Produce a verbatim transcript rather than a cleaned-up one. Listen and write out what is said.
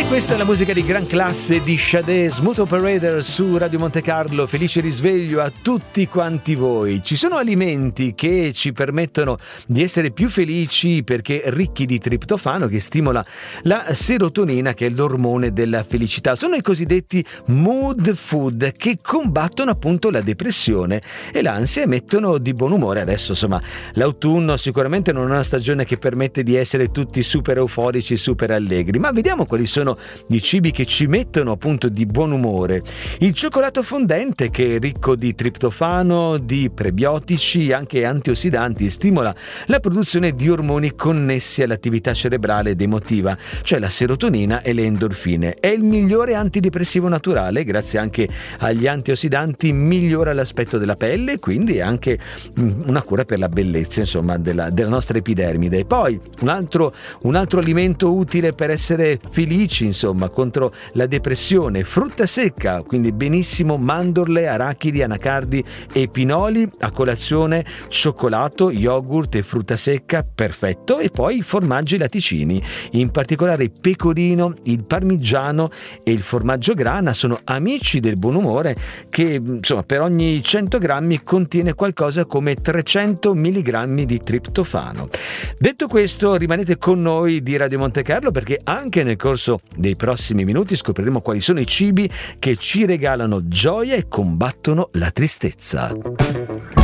Questa è la musica di gran classe di Sade, Smooth Operator su Radio Monte Carlo. Felice risveglio a tutti quanti voi. Ci sono alimenti che ci permettono di essere più felici perché ricchi di triptofano, che stimola la serotonina, che è l'ormone della felicità. Sono i cosiddetti mood food, che combattono appunto la depressione e l'ansia e mettono di buon umore. Adesso insomma l'autunno sicuramente non è una stagione che permette di essere tutti super euforici, super allegri, ma vediamo quali sono di cibi che ci mettono appunto di buon umore. Il cioccolato fondente, che è ricco di triptofano, di prebiotici, anche antiossidanti, stimola la produzione di ormoni connessi all'attività cerebrale ed emotiva, cioè la serotonina e le endorfine. È il migliore antidepressivo naturale, grazie anche agli antiossidanti migliora l'aspetto della pelle, quindi è anche una cura per la bellezza, insomma, della, della nostra epidermide. E poi un altro, un altro alimento utile per essere felici, insomma, contro la depressione: frutta secca, quindi benissimo mandorle, arachidi, anacardi e pinoli. A colazione cioccolato, yogurt e frutta secca, perfetto. E poi formaggi latticini, in particolare il pecorino, il parmigiano e il formaggio grana sono amici del buon umore, che insomma per ogni cento grammi contiene qualcosa come trecento milligrammi di triptofano. Detto questo, rimanete con noi di Radio Monte Carlo, perché anche nel corso dei prossimi minuti scopriremo quali sono i cibi che ci regalano gioia e combattono la tristezza.